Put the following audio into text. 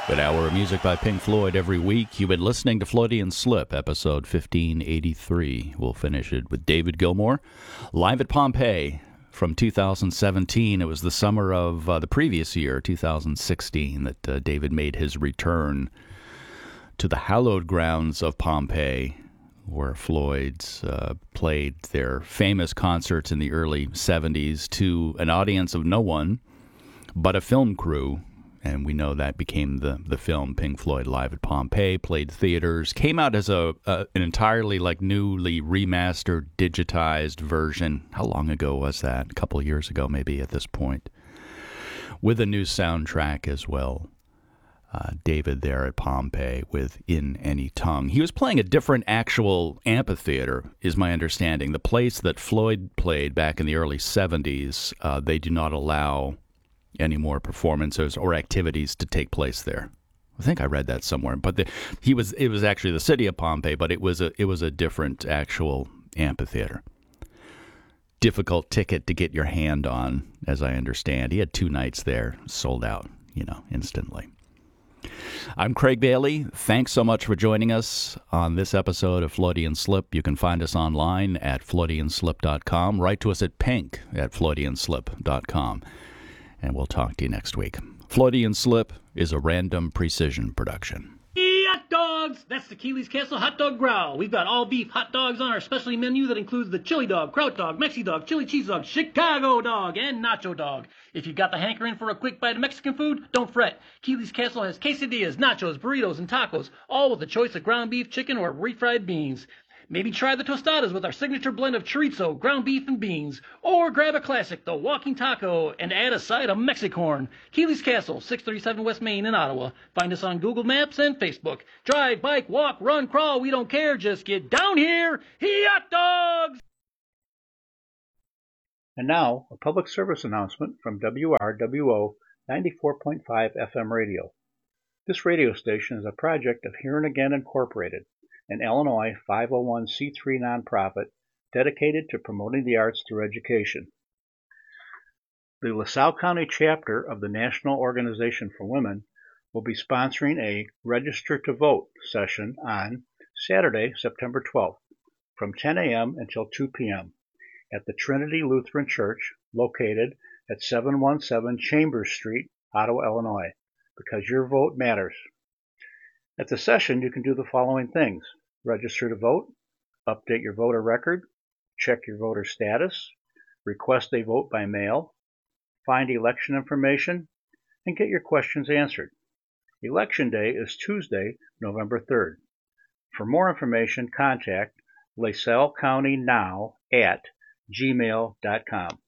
Good hour of music by Pink Floyd every week. You've been listening to Floydian Slip, episode 1583. We'll finish it with David Gilmour, live at Pompeii from 2017. It was the summer of the previous year, 2016, that David made his return to the hallowed grounds of Pompeii, where Floyd's played their famous concerts in the early 70s to an audience of no one but a film crew. And we know that became the film Pink Floyd Live at Pompeii, played theaters, came out as an entirely newly remastered, digitized version. How long ago was that? A couple of years ago, maybe at this point. With a new soundtrack as well. David there at Pompeii with In Any Tongue. He was playing a different actual amphitheater, is my understanding. The place that Floyd played back in the early 70s, they do not allow any more performances or activities to take place there. I think I read that somewhere. But it was actually the city of Pompeii, but it was a different actual amphitheater. Difficult ticket to get your hand on, as I understand. He had 2 nights there, sold out, instantly. I'm Craig Bailey. Thanks so much for joining us on this episode of Floydian Slip. You can find us online at floydianslip.com. Write to us at pink@floydianslip.com. And we'll talk to you next week. Floydian Slip is a Random Precision production. Hot dogs! That's the Keeley's Castle Hot Dog Growl. We've got all beef hot dogs on our specialty menu that includes the chili dog, kraut dog, Mexi dog, chili cheese dog, Chicago dog, and nacho dog. If you've got the hankering for a quick bite of Mexican food, don't fret. Keeley's Castle has quesadillas, nachos, burritos, and tacos, all with a choice of ground beef, chicken, or refried beans. Maybe try the tostadas with our signature blend of chorizo, ground beef, and beans. Or grab a classic, the walking taco, and add a side of Mexicorn. Keeley's Castle, 637 West Main in Ottawa. Find us on Google Maps and Facebook. Drive, bike, walk, run, crawl, we don't care. Just get down here. Hot dogs! And now, a public service announcement from WRWO 94.5 FM radio. This radio station is a project of Hearing Again Incorporated, an Illinois 501c3 nonprofit dedicated to promoting the arts through education. The LaSalle County chapter of the National Organization for Women will be sponsoring a Register to Vote session on Saturday, September 12th, from 10 a.m. until 2 p.m. at the Trinity Lutheran Church, located at 717 Chambers Street, Ottawa, Illinois, because your vote matters. At the session, you can do the following things: register to vote, update your voter record, check your voter status, request a vote by mail, find election information, and get your questions answered. Election day is Tuesday, November 3rd. For more information, contact LaSalleCountyNow@gmail.com.